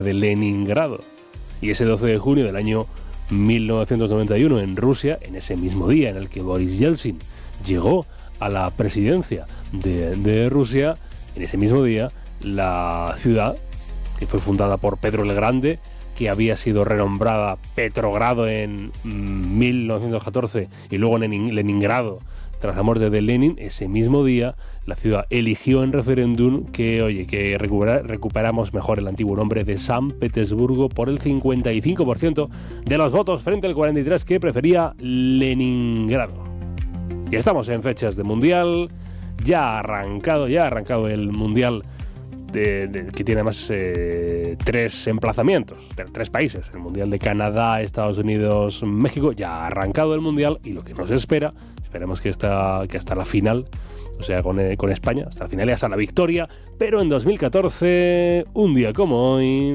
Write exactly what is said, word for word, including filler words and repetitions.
de Leningrado. Y ese doce de junio del año mil novecientos noventa y uno en Rusia, en ese mismo día en el que Boris Yeltsin llegó a la presidencia de, de Rusia, en ese mismo día la ciudad, que fue fundada por Pedro el Grande, que había sido renombrada Petrogrado en mil novecientos catorce y luego en Leningrado tras la muerte de Lenin, ese mismo día la ciudad eligió en referéndum que, oye, que recupera, recuperamos mejor el antiguo nombre de San Petersburgo por el cincuenta y cinco por ciento de los votos frente al cuarenta y tres por ciento que prefería Leningrado. Y estamos en fechas de Mundial, ya ha arrancado, ya ha arrancado el Mundial de, de, que tiene además eh, tres emplazamientos, de tres países, el Mundial de Canadá, Estados Unidos, México, ya ha arrancado el Mundial y lo que nos espera, esperemos que hasta, que hasta la final, o sea, con, eh, con España, hasta la final y hasta la victoria, pero en dos mil catorce, un día como hoy...